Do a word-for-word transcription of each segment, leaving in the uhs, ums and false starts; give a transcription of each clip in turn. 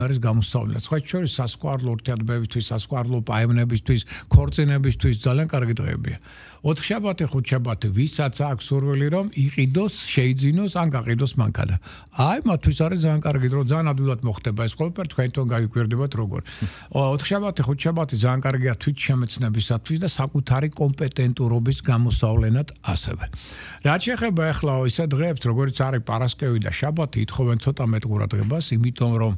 არის გამოსწავლეთ. სხვა შორის სასკვარლო ურთიერთობებისთვის, სასკვარლო პაემნებისთვის, ქორწინებისთვის ძალიან კარგი დღეებია. ოთხშაბათი, ხუთშაბათი, ვისაც აქვს სურვილი რომ იყიდოს, შეიძინოს, ან გაყიდოს მანქანა. აი, მათთვის არის ძალიან კარგი დრო, ძალიან ადვილად მოხდება ეს ყველაფერი, თქვენ თვითონ გაიკვირდებათ როგორ. ოთხშაბათი, ხუთშაბათი ძალიან კარგია თვითშემეცნებისათვის და საკუთარი კომპეტენტურობის გამოსავლენად ასევე. რაც შეეხება ახლა ისე დღეებს, როგორც არის პარასკევი და შაბათი, ითხოვენ ცოტა მეტ ყურადღებას, იმიტომ რომ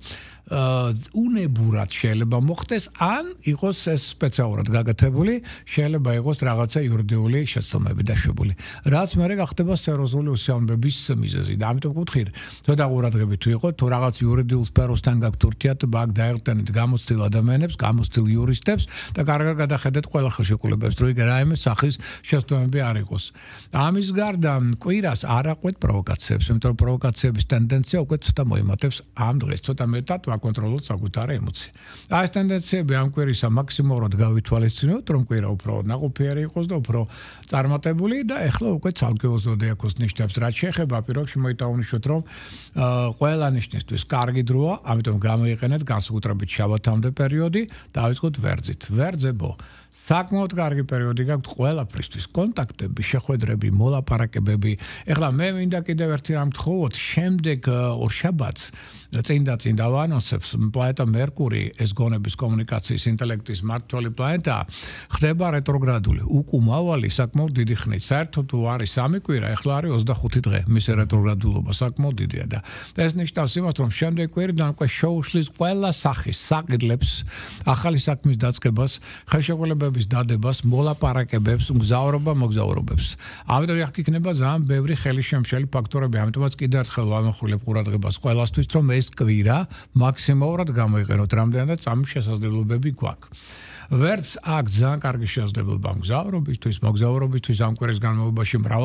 უნებურად შეიძლება მოხდეს, ან იყოს ეს სპეციალურად გაკეთებული, შეიძლება იყოს რაღაცა იურიდიული შეცდომები დაშვებული. რაც მერე გახდება სერიოზული უსიამოვნების მიზეზი. და ამიტომ ვკითხით, ცოტა ყურადღებით ვიყოთ, თუ რაღაც იურიდიულ სფეროსთან გაქვთ ურთიერთობა, აქ დაეღტენით გამოცდილ ადამიანებს, გამოცდილ იურისტებს და კარგად გადახედეთ ყველა ხელშეკრულებებს, რომ იქ რაიმე სახის შეცდომები არ იყოს. ამის გარდა კვირას არ აყვეთ პროვოკაციებს, იმიტომ რომ პროვოკაციების ტენდენცია უკვე ცოტა მოიმატებს ამ დღეს, ცოტა მეტად ვაკონტროლოთ საკუთარი ემოცია. აი ეს ტენდენციები ამ კვირისა მაქსიმალურად გავითვალისწინოთ, რომ კვირა უფრო ნაყოფიერი იყოს და უფრო წარმატებული და ეხლა უკვე ცალკეულ ზოდიაქოს ნიშნებს. რაც შეეხება პირობებში მოიტაუნიშოთ, რომ ყველა ნიშნისთვის კარგი დროა, ამიტომ გამოიყენეთ განსაკუთრებით შაბათამდე პერიოდი, დავიწყოთ ვერძით. ვერძებო საკმაოდ კარგი პერიოდი გაქვთ ყველაფრისთვის, კონტაქტები, შეხვედრები, მოლაპარაკებები. ეხლა მე მინდა კიდევ ერთი რამ გთხოვოთ, შემდეგ ორშაბათს წინდა წინდა ვანონსებს პლანეტა მერკური, ეს გონების კომუნიკაციის ინტელექტის მმართველი პლანეტა, ხდება რეტროგრადული. უკუმავალი საკმაოდ დიდი ხნით. საერთოდ თუ არის სამი კვირა, ეხლა არის ოცდახუთი დღე, მისი რეტროგრადულობა საკმაოდ დიდია და ეს ნიშნავს იმას, რომ შემდეგ კვირიდან უკვე შეუშლის ყველა სახის საყიდლებს, ახალი საქმის დაწყებას, ხელშეკრულებების დადებას, მოლაპარაკებებს, მგზავრობა მოგზაურობებს. ამიტომ აქ იქნება ძალიან ბევრი ხელისშემშელი ფაქტორები, ამიტომაც კიდევ ერთხელ ვამახვილებ ყურადღებას ყველასთვის, რომ ეს კვირა მაქსიმალურად გამოიყენოთ, რამდენადაც ამ შესაძლებლობები გვაქვს. ვერც აქ ძალიან კარგი შესაძლებლობა მგზავრობისთვის, მოგზაურობისთვის ამ კვირის განმავლობაში მრავალ